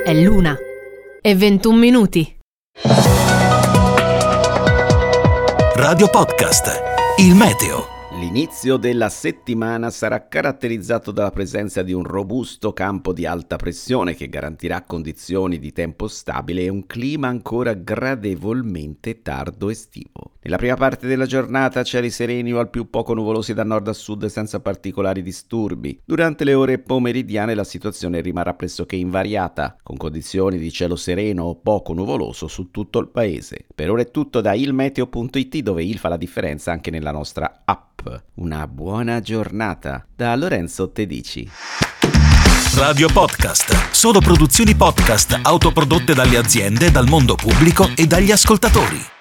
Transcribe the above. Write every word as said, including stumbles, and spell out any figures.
È l'una e ventuno minuti. Radio Podcast, il meteo. L'inizio della settimana sarà caratterizzato dalla presenza di un robusto campo di alta pressione che garantirà condizioni di tempo stabile e un clima ancora gradevolmente tardo estivo. Nella prima parte della giornata cieli sereni o al più poco nuvolosi da nord a sud senza particolari disturbi. Durante le ore pomeridiane la situazione rimarrà pressoché invariata, con condizioni di cielo sereno o poco nuvoloso su tutto il paese. Per ora è tutto da ilmeteo punto it, dove il fa la differenza anche nella nostra app. Una buona giornata da Lorenzo Tedici. Radio Podcast, solo produzioni podcast autoprodotte dalle aziende, dal mondo pubblico e dagli ascoltatori.